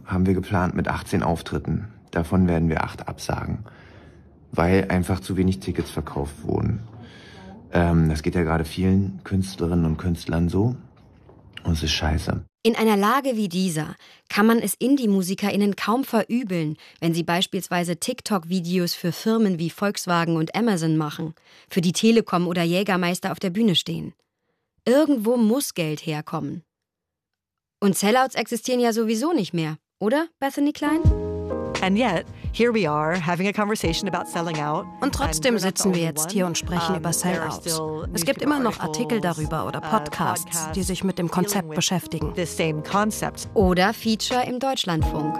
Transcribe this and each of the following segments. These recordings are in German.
haben wir geplant mit 18 Auftritten. Davon werden wir 8 absagen, weil einfach zu wenig Tickets verkauft wurden. Das geht ja gerade vielen Künstlerinnen und Künstlern so. Und es ist scheiße. In einer Lage wie dieser kann man es Indie-MusikerInnen kaum verübeln, wenn sie beispielsweise TikTok-Videos für Firmen wie Volkswagen und Amazon machen, für die Telekom oder Jägermeister auf der Bühne stehen. Irgendwo muss Geld herkommen. Und Sellouts existieren ja sowieso nicht mehr, oder, Bethany Klein? And yet, here we are having a conversation about selling out. Und trotzdem sitzen wir jetzt hier und sprechen über Sellouts. Es gibt immer noch Artikel darüber oder Podcasts, die sich mit dem Konzept beschäftigen. Oder Feature im Deutschlandfunk.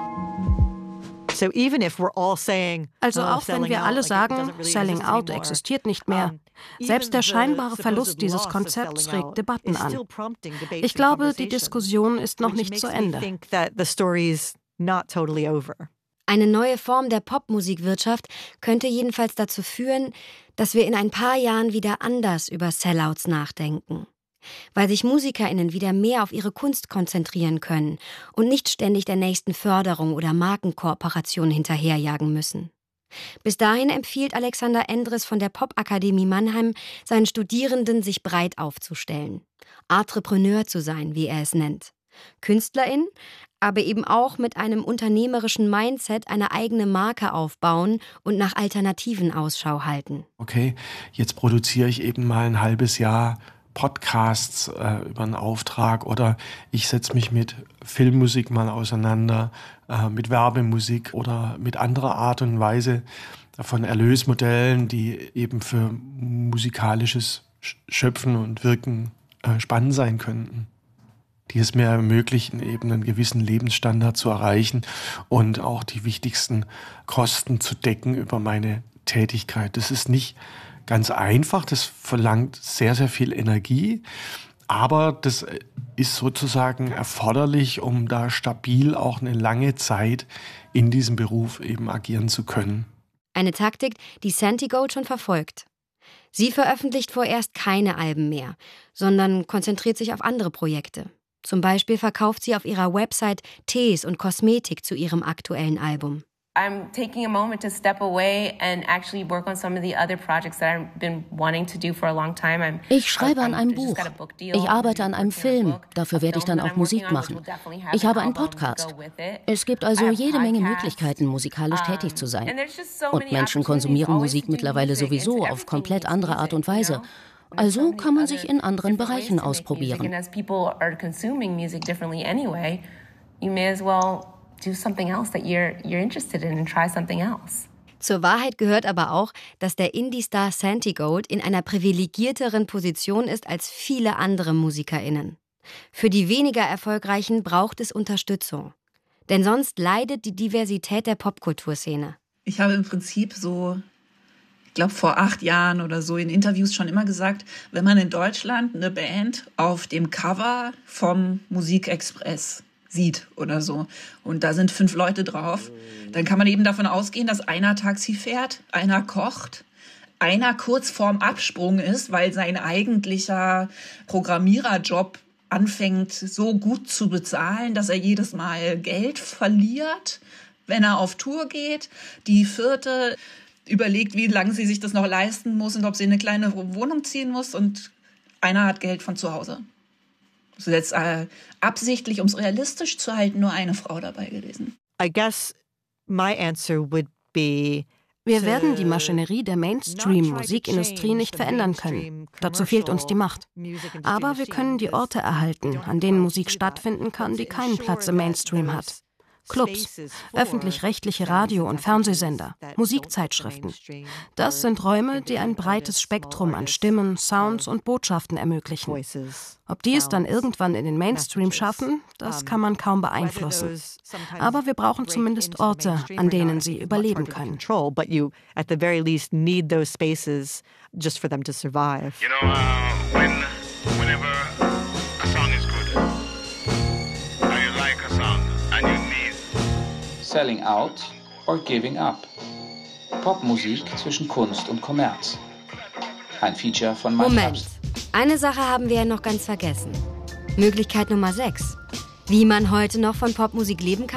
Also auch wenn wir alle sagen, Selling Out existiert nicht mehr, selbst der scheinbare Verlust dieses Konzepts regt Debatten an. Ich glaube, die Diskussion ist noch nicht zu Ende. Eine neue Form der Popmusikwirtschaft könnte jedenfalls dazu führen, dass wir in ein paar Jahren wieder anders über Sellouts nachdenken. Weil sich MusikerInnen wieder mehr auf ihre Kunst konzentrieren können und nicht ständig der nächsten Förderung oder Markenkooperation hinterherjagen müssen. Bis dahin empfiehlt Alexander Endres von der Popakademie Mannheim seinen Studierenden, sich breit aufzustellen. Entrepreneur zu sein, wie er es nennt. KünstlerIn, aber eben auch mit einem unternehmerischen Mindset eine eigene Marke aufbauen und nach Alternativen Ausschau halten. Okay, jetzt produziere ich eben mal ein halbes Jahr Podcasts über einen Auftrag oder ich setze mich mit Filmmusik mal auseinander, mit Werbemusik oder mit anderer Art und Weise von Erlösmodellen, die eben für musikalisches Schöpfen und Wirken spannend sein könnten, die es mir ermöglichen, eben einen gewissen Lebensstandard zu erreichen und auch die wichtigsten Kosten zu decken über meine Tätigkeit. Das ist nicht ganz einfach, das verlangt sehr, sehr viel Energie, aber das ist sozusagen erforderlich, um da stabil auch eine lange Zeit in diesem Beruf eben agieren zu können. Eine Taktik, die Santi Gold schon verfolgt. Sie veröffentlicht vorerst keine Alben mehr, sondern konzentriert sich auf andere Projekte. Zum Beispiel verkauft sie auf ihrer Website Tees und Kosmetik zu ihrem aktuellen Album. I'm taking a moment to step away and actually work on some of the other projects that I've been wanting to do for a long time. Ich schreibe an einem Buch. Ich arbeite an einem Film. Dafür werde ich dann auch Musik machen. Ich habe einen Podcast. Es gibt also jede Menge Möglichkeiten, musikalisch tätig zu sein. Und Menschen konsumieren Musik mittlerweile sowieso auf komplett andere Art und Weise. Also kann man sich in anderen Bereichen ausprobieren. Do something else that you're interested in and try something else. Zur Wahrheit gehört aber auch, dass der Indie-Star Santi Gold in einer privilegierteren Position ist als viele andere MusikerInnen. Für die weniger Erfolgreichen braucht es Unterstützung. Denn sonst leidet die Diversität der Popkulturszene. Ich habe im Prinzip ich glaube vor 8 Jahren oder so in Interviews schon immer gesagt, wenn man in Deutschland eine Band auf dem Cover vom Musikexpress sieht oder so. Und da sind 5 Leute drauf. Dann kann man eben davon ausgehen, dass einer Taxi fährt, einer kocht, einer kurz vorm Absprung ist, weil sein eigentlicher Programmiererjob anfängt so gut zu bezahlen, dass er jedes Mal Geld verliert, wenn er auf Tour geht. Die 4. überlegt, wie lange sie sich das noch leisten muss und ob sie in eine kleine Wohnung ziehen muss. Und einer hat Geld von zu Hause. Das ist jetzt absichtlich, um es realistisch zu halten, nur eine Frau dabei gewesen. I guess my answer would be: Wir werden die Maschinerie der Mainstream-Musikindustrie nicht verändern können. Dazu fehlt uns die Macht. Aber wir können die Orte erhalten, an denen Musik stattfinden kann, die keinen Platz im Mainstream hat. Clubs, öffentlich-rechtliche Radio- und Fernsehsender, Musikzeitschriften. Das sind Räume, die ein breites Spektrum an Stimmen, Sounds und Botschaften ermöglichen. Ob die es dann irgendwann in den Mainstream schaffen, das kann man kaum beeinflussen. Aber wir brauchen zumindest Orte, an denen sie überleben können. Selling out or giving up. Popmusik zwischen Kunst und Kommerz. Ein Feature von Moment, eine Sache haben wir ja noch ganz vergessen. Möglichkeit Nummer 6. Wie man heute noch von Popmusik leben kann?